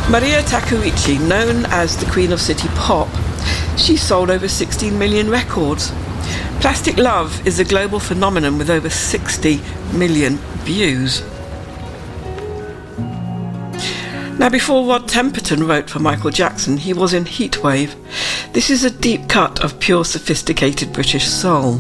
Maria Takeuchi, known as the Queen of City Pop, she sold over 16 million records. Plastic Love is a global phenomenon with over 60 million views. Now, before Rod Temperton wrote for Michael Jackson, he was in Heatwave. This is a deep cut of pure, sophisticated British soul.